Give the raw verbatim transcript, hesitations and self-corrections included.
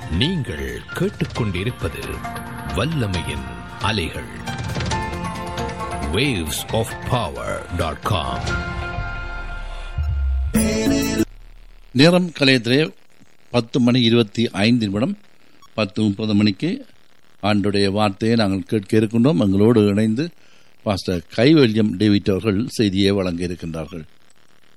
நீங்கள் கேட்டுக்கொண்டிருப்பது வல்லமையின் அலைகள். waves of power dot com. நேரம் கலையத்திலே பத்து மணி இருபத்தி ஐந்து நிமிடம். பத்து முப்பது மணிக்கு ஆண்டுடைய வார்த்தையை நாங்கள் கேட்க இருக்கின்றோம். எங்களோடு இணைந்து பாஸ்டர் கைவல்யம் டேவிட் அவர்கள் செய்தியை வழங்க இருக்கின்றார்கள்.